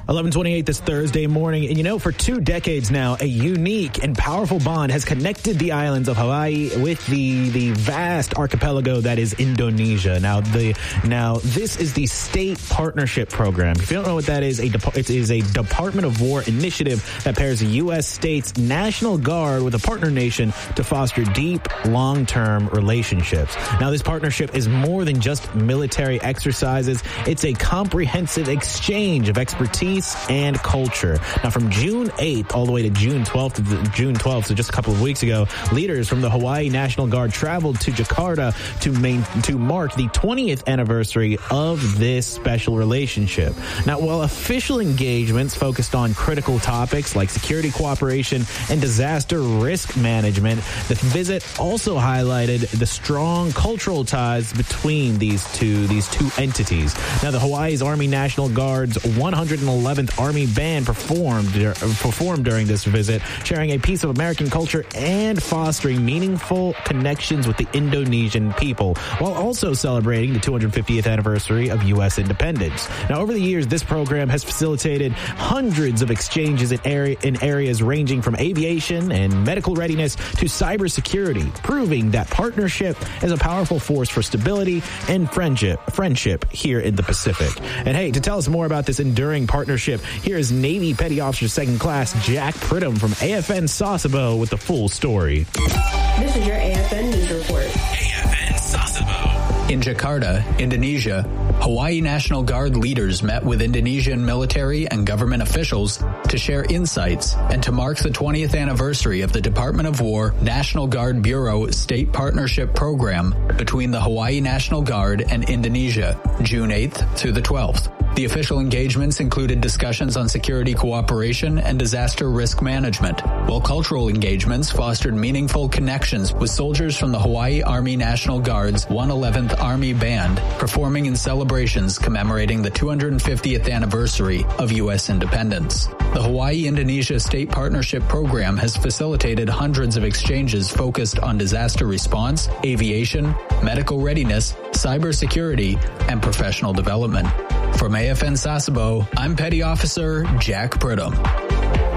11:28 this Thursday morning. And you know, for 2 decades now, a unique and powerful bond has connected the islands of Hawaii with the vast archipelago that is Indonesia. Now, this is the State Partnership Program. If you don't know what that is, it is a Department of War initiative that pairs the U.S. state's National Guard with a partner nation to foster deep, long-term relationships. Now, this partnership is more than just military exercises. It's a comprehensive exchange of expertise and culture. Now, from June 8th all the way to June 12th, so just a couple of weeks ago, leaders from the Hawaii National Guard traveled to Jakarta to mark the 20th anniversary of this special relationship. Now, while official engagements focused on critical topics like security cooperation and disaster risk management, the visit also highlighted the strong cultural ties between these two entities. Now, the Hawaii's Army National Guard's 111th Army Band performed during this visit, sharing a piece of American culture and fostering meaningful connections with the Indonesian people, while also celebrating the 250th anniversary of U.S. independence. Now, over the years, this program has facilitated hundreds of exchanges in areas ranging from aviation and medical readiness to cybersecurity, proving that partnership is a powerful force for stability and friendship here in the Pacific. And hey, to tell us more about this enduring partnership, here is Navy Petty Officer Second Class Jack Pridham from AFN Sasebo with the full story. This is your AFN News Report. AFN Sasebo. In Jakarta, Indonesia, Hawaii National Guard leaders met with Indonesian military and government officials to share insights and to mark the 20th anniversary of the Department of War National Guard Bureau State Partnership Program between the Hawaii National Guard and Indonesia, June 8th through the 12th. The official engagements included discussions on security cooperation and disaster risk management, while cultural engagements fostered meaningful connections with soldiers from the Hawaii Army National Guard's 111th Army Band performing in celebrations commemorating the 250th anniversary of U.S. independence. The Hawaii-Indonesia State Partnership Program has facilitated hundreds of exchanges focused on disaster response, aviation, medical readiness, cybersecurity, and professional development. From AFN Sasebo, I'm Petty Officer Jack Pridham.